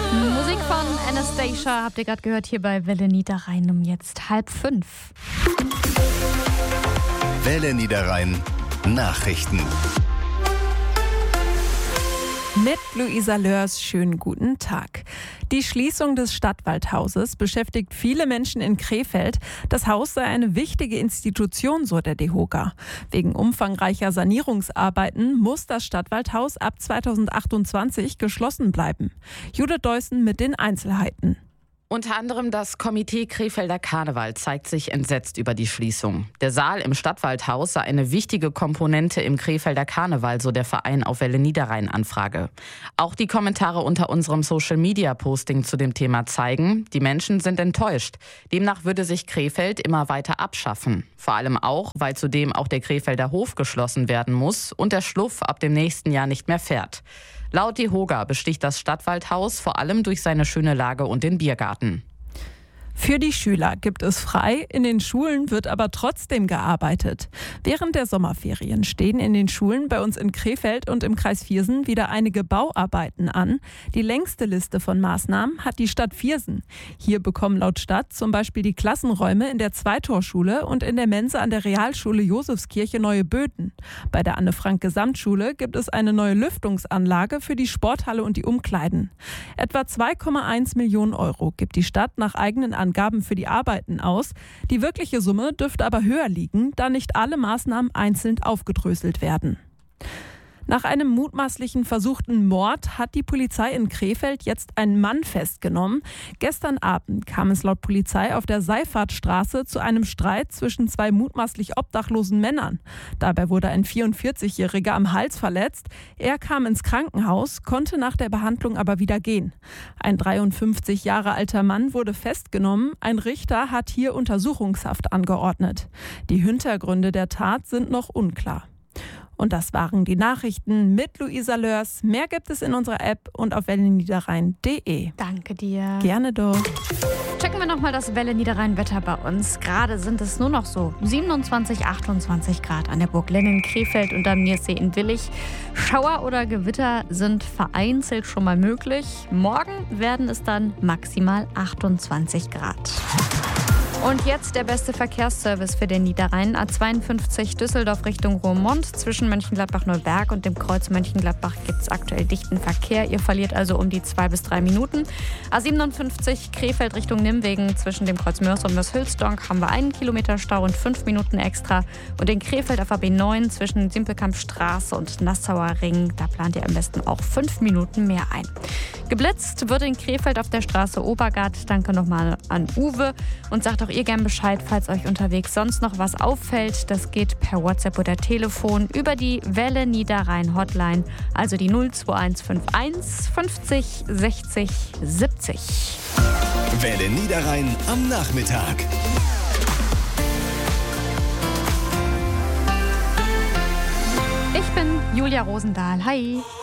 Musik von Anastasia habt ihr gerade gehört hier bei Welle Niederrhein um jetzt 4:30. Welle Niederrhein Nachrichten. Mit Luisa Lörs, schönen guten Tag. Die Schließung des Stadtwaldhauses beschäftigt viele Menschen in Krefeld. Das Haus sei eine wichtige Institution, so der DEHOGA. Wegen umfangreicher Sanierungsarbeiten muss das Stadtwaldhaus ab 2028 geschlossen bleiben. Judith Deussen mit den Einzelheiten. Unter anderem das Komitee Krefelder Karneval zeigt sich entsetzt über die Schließung. Der Saal im Stadtwaldhaus sei eine wichtige Komponente im Krefelder Karneval, so der Verein auf Welle Niederrhein Anfrage. Auch die Kommentare unter unserem Social-Media-Posting zu dem Thema zeigen, die Menschen sind enttäuscht. Demnach würde sich Krefeld immer weiter abschaffen. Vor allem auch, weil zudem auch der Krefelder Hof geschlossen werden muss und der Schluff ab dem nächsten Jahr nicht mehr fährt. Laut DEHOGA besticht das Stadtwaldhaus vor allem durch seine schöne Lage und den Biergarten. Für die Schüler gibt es frei, in den Schulen wird aber trotzdem gearbeitet. Während der Sommerferien stehen in den Schulen bei uns in Krefeld und im Kreis Viersen wieder einige Bauarbeiten an. Die längste Liste von Maßnahmen hat die Stadt Viersen. Hier bekommen laut Stadt zum Beispiel die Klassenräume in der Zweitorschule und in der Mensa an der Realschule Josefskirche neue Böden. Bei der Anne-Frank-Gesamtschule gibt es eine neue Lüftungsanlage für die Sporthalle und die Umkleiden. Etwa 2,1 Millionen Euro gibt die Stadt nach eigenen Angaben für die Arbeiten aus. Die wirkliche Summe dürfte aber höher liegen, da nicht alle Maßnahmen einzeln aufgedröselt werden. Nach einem mutmaßlichen versuchten Mord hat die Polizei in Krefeld jetzt einen Mann festgenommen. Gestern Abend kam es laut Polizei auf der Seifahrtstraße zu einem Streit zwischen zwei mutmaßlich obdachlosen Männern. Dabei wurde ein 44-Jähriger am Hals verletzt. Er kam ins Krankenhaus, konnte nach der Behandlung aber wieder gehen. Ein 53 Jahre alter Mann wurde festgenommen. Ein Richter hat hier Untersuchungshaft angeordnet. Die Hintergründe der Tat sind noch unklar. Und das waren die Nachrichten mit Luisa Lörs. Mehr gibt es in unserer App und auf welleniederrhein.de. Danke dir. Gerne doch. Checken wir nochmal das Welle Niederrhein-Wetter bei uns. Gerade sind es nur noch so 27, 28 Grad an der Burg Lenn in Krefeld und am Niersee in Willich. Schauer oder Gewitter sind vereinzelt schon mal möglich. Morgen werden es dann maximal 28 Grad. Und jetzt der beste Verkehrsservice für den Niederrhein. A52 Düsseldorf Richtung Roermond. Zwischen Mönchengladbach-Neuberg und dem Kreuz Mönchengladbach gibt es aktuell dichten Verkehr. Ihr verliert also um die 2 bis 3 Minuten. A57 Krefeld Richtung Nimwegen. Zwischen dem Kreuz Mörs und Mörs-Hülsdonk haben wir 1 Kilometer Stau und 5 Minuten extra. Und in Krefeld auf AB 9 zwischen Simpelkampstraße und Nassauer Ring. Da plant ihr am besten auch 5 Minuten mehr ein. Geblitzt wird in Krefeld auf der Straße Obergard. Danke nochmal an Uwe und sagt auch ihr gern Bescheid, falls euch unterwegs sonst noch was auffällt. Das geht per WhatsApp oder Telefon über die Welle Niederrhein Hotline, also die 02151 50 60 70. Welle Niederrhein am Nachmittag. Ich bin Julia Rosendahl. Hi.